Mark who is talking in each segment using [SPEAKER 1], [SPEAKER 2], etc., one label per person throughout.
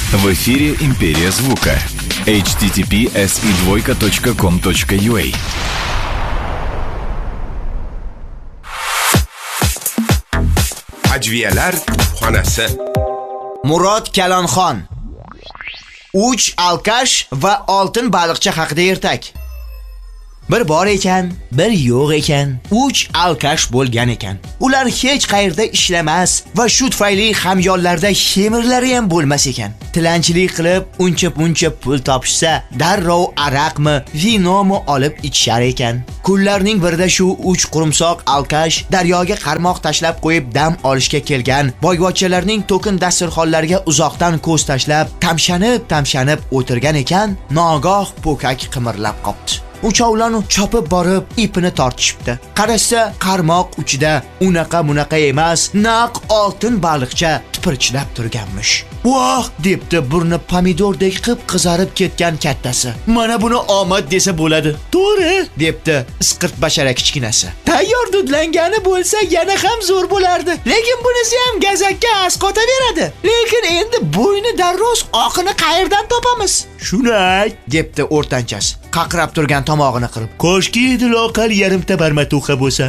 [SPEAKER 1] В эфире «Империя звука». https://com.ua.
[SPEAKER 2] Ajviyalar xonasi.
[SPEAKER 3] Murod Kalonxon. 3 alkash va oltin baliqcha haqida ertak. Bir bor ekan, bir yo'q ekan, 3 alkash bo'lgan ekan. Ular hech qayerda ishlamas va shu tufayli hamyonlarda xemirlari ham bo'lmas ekan. Tilanchilik qilib, uncha pul topishsa, darrov araqmi, vinomi olib ichishar ekan. Kunlarning birida shu 3 qurumsoq alkash daryoga qarmoq tashlab qo'yib dam olishga kelgan boyvachchalarning to'kin dasturxonlariga uzoqdan ko'z tashlab, tamshanib o'tirgan ekan, nogoh pokak qimirlab qopti. Uchovlanu chopib borib ipini tortishibdi. Qarasa, qarmoq uchida unaqa emas, naq oltin baliqcha tipirchilab turganmish. "Voh!" debdi burni pomidordek qizarib ketgan kattasi. "Mana buni omad desa bo'ladi." "To'g'ri", debdi isqirt bashara kichkinasi. "Tayyor dudlangani bo'lsa yana ham zo'r bo'lardi. Lekin bunisi ham gazakka asqotaveradi. Lekin endi bo'yni darroz oqini qayerdan topamiz?" "Shuni ayt", debdi o'rtanchasi qaqrab turgan tomog'ini qirib. "Koshki loqal yarimta barmatuxa bo'lsa."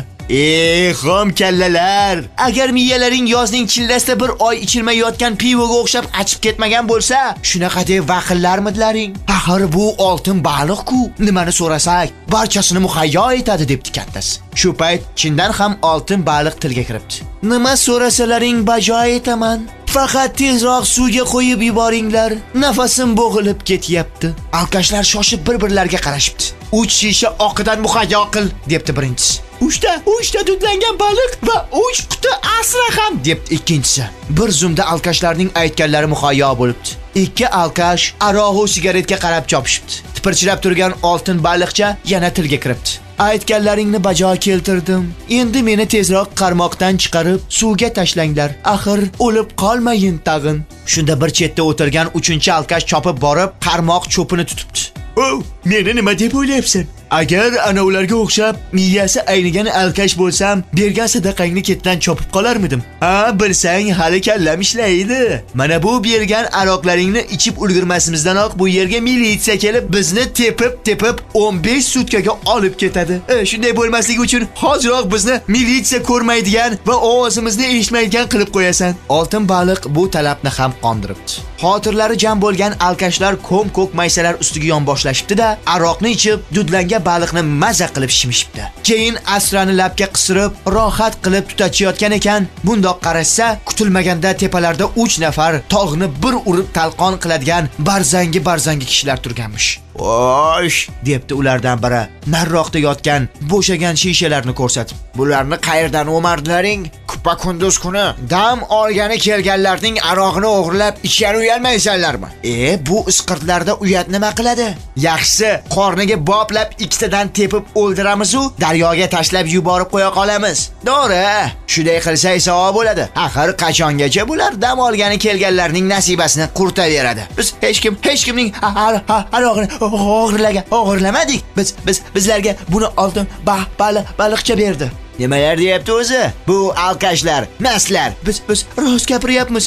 [SPEAKER 3] Xom kallalar, agar miyalaring yozning chillasida bir oy ichilmay yotgan pivoga o'xshab achib ketmagan bo'lsa, shunaqa deb vaqillarmidilaring? Axir bu oltin baliq-ku. Nimani so'rasak, barchasini muhayyo etadi, debdi kattasi. Shu payt chindan ham oltin baliq tilga kiribdi. "Nima so'rasalaring bajo etaman. Faqat tezroq suvga qo'yib yuboringlar. Nafasim bo'g'ilib ketyapti." Alkashlar shoshib bir-birlariga qarashibdi. "3 shisha oqidan muhayyo qil", debdi birinchisi. "Uchta dudlangan baliq va 3 quti asra ham", debdi ikkinchisi. Bir zumda alkashlarning aytganlari muhayyo bo'libdi. 2 alkash aroq va sigaretga qarab chopishibdi. Tipirchilab turgan oltin baliqcha yana tilga kiribdi. "Aytganlaringni bajo keltirdim. Endi meni tezroq qarmoqdan chiqarib suvga tashlanglar. Axir o'lib qolmayin tag'in." Shunda bir chetda o'tirgan 3-chi alkash chopib borib qarmoq cho'pini tutibdi. "O, meni nima deb o'ylayapsan? Agar ana ularga o'xshab miyasi aynigan alkash bo'lsam, bergan sadaqangni ketdan chopib qolarmidim? Ha, bilsang hali kallam ishlaydi. Mana bu bergan aroqlaringni ichib ulgurmasimizdan-oq bu yerga militsiya kelib bizni tepib 15 sutkaga olib ketadi. Shunday bo'lmasligi uchun hoziroq bizni militsiya ko'rmaydigan va ovozimizni eshitmaydigan qilib qo'yasan." Oltin baliq bu talabni ham qondiribdi. Xotirlari jam bo'lgan alkashlar ko'k maysalar ustiga yonboshlashibdi-da, aroqni ichib dudlangan baliqni maza qilib shimishibdi. Keyin asrani labga qisirib, rohat qilib tutachiyotgan ekan, bundoq qarashsa, kutilmaganda tepalarda 3 nafar tog'ni bir urib talqon qiladigan barzangi kishilar turganmish. "Osh", debdi ulardan biri nariroqda yotgan bo'shagan shishalarni ko'rsatib. "Bularni qayerdan o'mardilaring? Kupa kunduz kuni dam olgani kelganlarning arog'ini o'g'irlab ichgan uyalmaysanlarmi? Bu isqirtlarda uyat nima qiladi? Yaxshisi qorniga boplab ikkitadan tepib o'ldiramiz u daryoga tashlab yuborib qo'ya qolamiz. To'g'ri, shunday qilsa savob bo'ladi. Axir qachongacha bular dam olgani kelganlarning nasibasini qurtaveradi. Biz hech kimning arog'ini o'g'irlamadik. Bizlarga buni oltin baliqcha berdi." Nimalar deyapti o'zi? Bu alkashlar, maslar. Biz rost gapiryapmiz.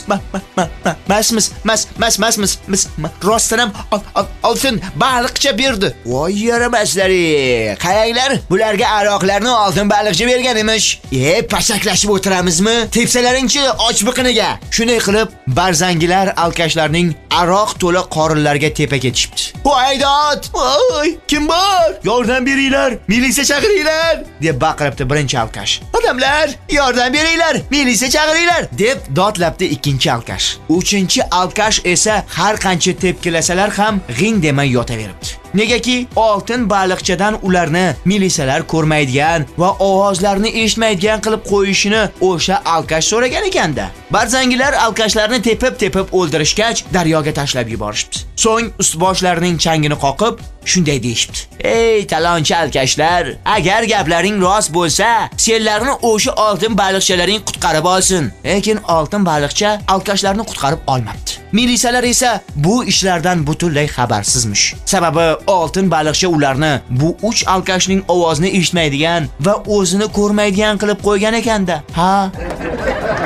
[SPEAKER 3] Masmiz. Rostdan ham oltin baliqcha berdi. Voy yaramaslar-ey. Qaranglar, bularga aroqlarni oltin baliqcha bergan emish. Pashaklashib o'tiramizmi? Tepsalaringchi och biqiniga. Shunday qilib, barzangilar alkashlarning aroq to'la qorinlarga tepa ketishibdi. "Voydod! Voy, kim bor? Yordam beringlar, militsiya chaqiringlar!" deb baqiribdi birinchi alkash. "Odamlar, yordam beringlar, militsiya chaqiringlar!" deb dodlabdi ikkinchi alkash. Uchinchi alkash esa har qancha tepkilasalar ham g'ing demay yotaveribdi. Negaki oltin baliqchadan ularni militsiyalar ko'rmaydigan va ovozlarini eshitmaydigan qilib qo'yishini o'sha alkash so'ragan ekanda. Barzangilar alkashlarni tepib o'ldirishgach daryoga tashlab yuborishdi. So'ng ust-boshlarining changini qoqib shunday deyishdi: "Ey talonchi alkashlar, agar gaplaring rost bo'lsa, senlarni o'sha oltin baliqchalaring qutqarib olsin." Lekin oltin baliqcha alkashlarni qutqarib olmabdi. Militsiyalar esa bu ishlardan butunlay xabarsizmish. Sababi oltin baliqcha ularni bu 3 alkashning ovozini eshitmaydigan va o'zini ko'rmaydigan qilib qo'ygan ekanda. Ha?